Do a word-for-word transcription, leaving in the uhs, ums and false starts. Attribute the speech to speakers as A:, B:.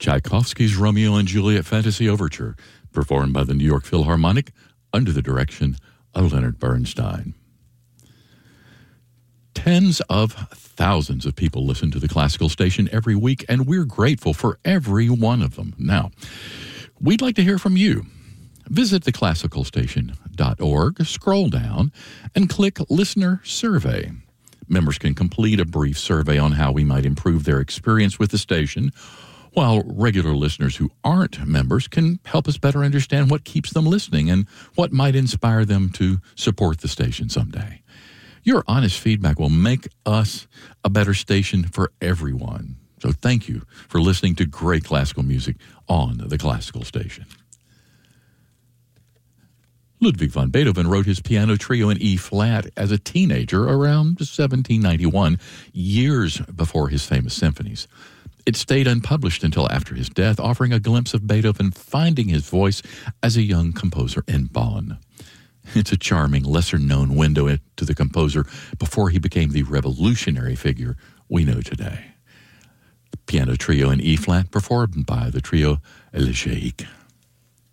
A: Tchaikovsky's Romeo and Juliet Fantasy Overture, performed by the New York Philharmonic under the direction of Leonard Bernstein. Tens of thousands of people listen to the Classical Station every week, and we're grateful for every one of them. Now, we'd like to hear from you. Visit the classical station dot org, scroll down, and click Listener Survey. Members can complete a brief survey on how we might improve their experience with the station, while regular listeners who aren't members can help us better understand what keeps them listening and what might inspire them to support the station someday. Your honest feedback will make us a better station for everyone. So thank you for listening to great classical music on the Classical Station. Ludwig van Beethoven wrote his piano trio in E-flat as a teenager around seventeen ninety-one, years before his famous symphonies. It stayed unpublished until after his death, offering a glimpse of Beethoven finding his voice as a young composer in Bonn. It's a charming, lesser-known window to the composer before he became the revolutionary figure we know today. The piano trio in E-flat, performed by the trio Elegiaque.